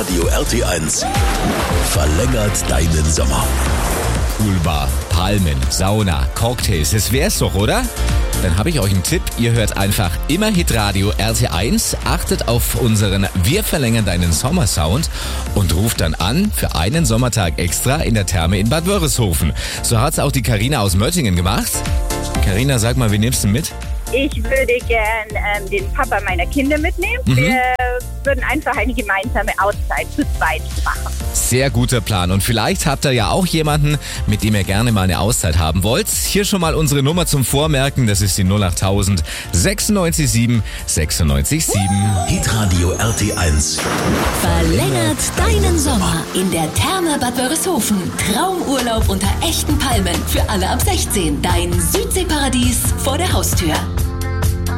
Hitradio RT1 verlängert deinen Sommer. Poolbar, Palmen, Sauna, Cocktails, das wär's doch, oder? Dann habe ich euch einen Tipp. Ihr hört einfach immer Hitradio RT1, achtet auf unseren Wir verlängern deinen Sommersound und ruft dann an für einen Sommertag extra in der Therme in Bad Wörishofen. So hat's auch die Carina aus Möttingen gemacht. Carina, sag mal, wie nimmst du mit? Ich würde gern den Papa meiner Kinder mitnehmen. Wir würden einfach eine gemeinsame Auszeit zu zweit machen. Sehr guter Plan. Und vielleicht habt ihr ja auch jemanden, mit dem ihr gerne mal eine Auszeit haben wollt. Hier schon mal unsere Nummer zum Vormerken. Das ist die 08000 96 7 96 7. Hitradio RT1 Verlängert deinen Sommer in der Therme Bad Wörishofen. Traumurlaub unter echten Palmen für alle ab 16. Dein Südseeparadies vor der Haustür.